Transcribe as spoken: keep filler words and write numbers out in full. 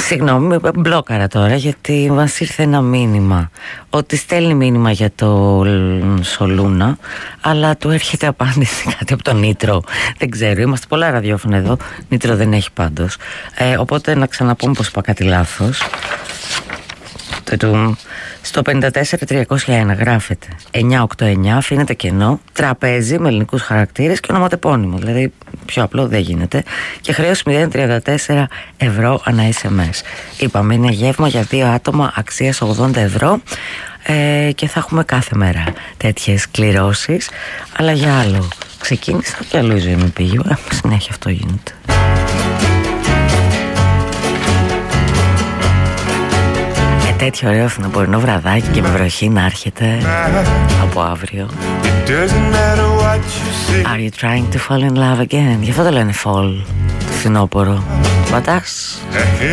Συγγνώμη, μπλόκαρα τώρα γιατί μας ήρθε ένα μήνυμα ότι στέλνει μήνυμα για το Σολούνα, αλλά του έρχεται απάντηση κάτι από τον Νήτρο. Δεν ξέρω, είμαστε πολλά ραδιόφωνα εδώ. Νήτρο δεν έχει πάντως. ε, Οπότε να ξαναπούμε πως είπα κάτι λάθος. Στο πέντε τέσσερα τριακόσια ένα γράφεται εννιά οκτώ εννιά, αφήνεται κενό, τραπέζι με ελληνικούς χαρακτήρες και ονοματεπώνυμο. Δηλαδή πιο απλό δεν γίνεται. Και χρέος μηδέν τριάντα τέσσερα ευρώ ανά ες εμ ες. Είπαμε είναι γεύμα για δύο άτομα αξίας ογδόντα ευρώ, ε, και θα έχουμε κάθε μέρα τέτοιες κληρώσεις. Αλλά για άλλο ξεκίνησα και άλλο η ζωή μου πήγε. Συνέχεια αυτό γίνεται. Τέτοιο ωραίο φθινοπορεινό βραδάκι και με βροχή να έρχεται από αύριο. Are you trying to fall in love again? Γι' αυτό το λένε fall, το φθινόπορο. Πατάς.